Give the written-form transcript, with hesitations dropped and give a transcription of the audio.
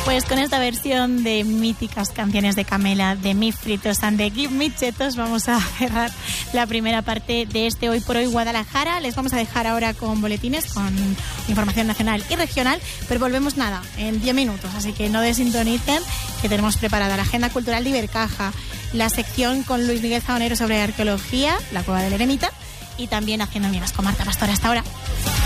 Pues con esta versión de míticas canciones de Camela, de Mi Fritos and de Give Me Chetos, vamos a cerrar la primera parte de este Hoy por Hoy Guadalajara. Les vamos a dejar ahora con boletines, con información nacional y regional, pero volvemos en 10 minutos, así que no desintonicen, que tenemos preparada la agenda cultural de Ibercaja, la sección con Luis Miguel Zaonero sobre arqueología, la Cueva del Eremita, y también Haciendo Amigas con Marta Pastor. Hasta ahora.